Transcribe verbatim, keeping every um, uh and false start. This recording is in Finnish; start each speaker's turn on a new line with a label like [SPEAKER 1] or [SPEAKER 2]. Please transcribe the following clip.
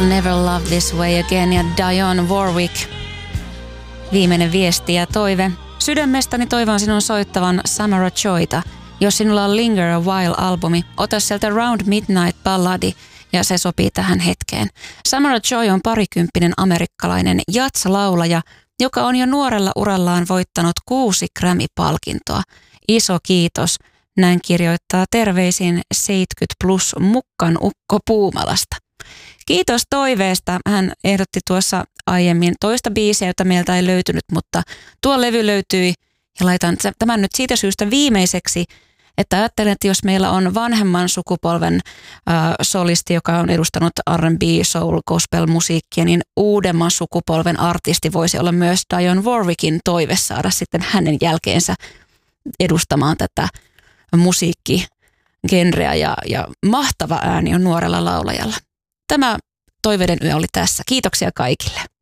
[SPEAKER 1] I'll never love this way again ja Dionne Warwick. Viimeinen viesti ja toive. Sydämestäni toivon sinun soittavan Samara Joyta. Jos sinulla on Linger a While-albumi, ota sieltä Round Midnight balladi ja se sopii tähän hetkeen. Samara Joy on parikymppinen amerikkalainen jazz-laulaja, joka on jo nuorella urallaan voittanut kuusi Grammy-palkintoa. Iso kiitos. Näin kirjoittaa terveisin seitsemänkymmentä plus Mukkan Ukko Puumalasta. Kiitos toiveesta. Hän ehdotti tuossa aiemmin toista biisiä, jota meiltä ei löytynyt, mutta tuo levy löytyi ja laitan tämän nyt siitä syystä viimeiseksi, että ajattelen, että jos meillä on vanhemman sukupolven äh, solisti, joka on edustanut R and B, soul, gospel-musiikkia, niin uudemman sukupolven artisti voisi olla myös Dionne Warwickin toive saada sitten hänen jälkeensä edustamaan tätä musiikkigenreä ja, ja mahtava ääni on nuorella laulajalla. Tämä toiveiden yö oli tässä. Kiitoksia kaikille.